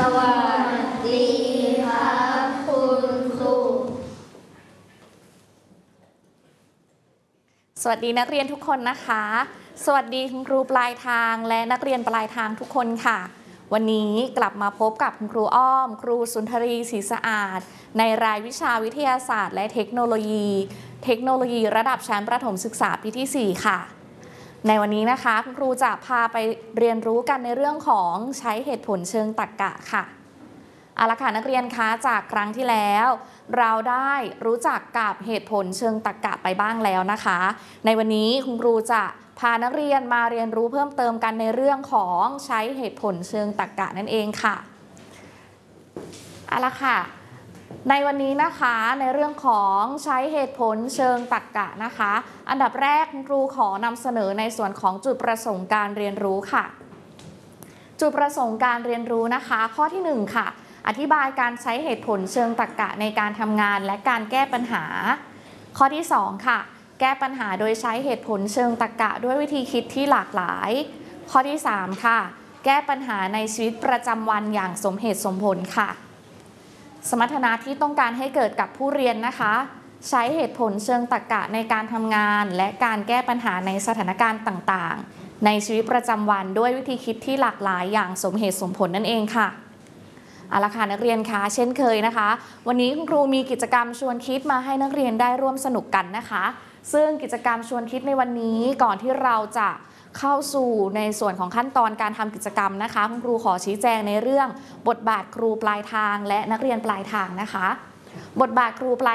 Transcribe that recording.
วัสดีครับคุณครูสวัสดีนักเรียนทุกคนนะคะสวัสดีคุณครูปลายทางและนักเรียนปลายทางทุกคนค่ะวันนี้กลับมาพบกับคุณครูอ้อมครูสุนทรีศรีสะอาดในรายวิชาวิทยาศาสตร์และเทคโนโลยีระดับชั้นประถมศึกษาปีที่ 4 ค่ะในวันนี้นะคะคุณครูจะพาไปเรียนรู้กันในเรื่องของใช้เหตุผลเชิงตรรกะค่ะเอาละค่ะนักเรียนคะจากครั้งที่แล้วเราได้รู้จักกับเหตุผลเชิงตรรกะไปบ้างแล้วนะคะในวันนี้คุณครูจะพานักเรียนมาเรียนรู้เพิ่มเติมกันในเรื่องของใช้เหตุผลเชิงตรรกะนั่นเองค่ะเอาละค่ะในวันนี้นะคะในเรื่องของใช้เหตุผลเชิงตรรกะนะคะอันดับแรกคุณครูขอนำเสนอในส่วนของจุดประสงค์การเรียนรู้ค่ะจุดประสงค์การเรียนรู้นะคะข้อที่1ค่ะอธิบายการใช้เหตุผลเชิงตรรกะในการทำงานและการแก้ปัญหาข้อที่2ค่ะแก้ปัญหาโดยใช้เหตุผลเชิงตรรกะด้วยวิธีคิดที่หลากหลายข้อที่3ค่ะแก้ปัญหาในชีวิตประจำวันอย่างสมเหตุสมผลค่ะสมรรถนะที่ต้องการให้เกิดกับผู้เรียนนะคะใช้เหตุผลเชิงตรรกะในการทำงานและการแก้ปัญหาในสถานการณ์ต่างๆในชีวิตประจำวันด้วยวิธีคิดที่หลากหลายอย่างสมเหตุสมผลนั่นเองค่ะเอาละค่ะนักเรียนคะเช่นเคยนะคะวันนี้คุณครูมีกิจกรรมชวนคิดมาให้นักเรียนได้ร่วมสนุกกันนะคะซึ่งกิจกรรมชวนคิดในวันนี้ก่อนที่เราจะเข้าสู่ในส่วนของขั้นตอนการทำกิจกรรมนะคะคุณครูขอชี้แจงในเรื่องบทบาทครูปลายทางและนักเรียนปลายทางนะคะบทบาทครูปลาย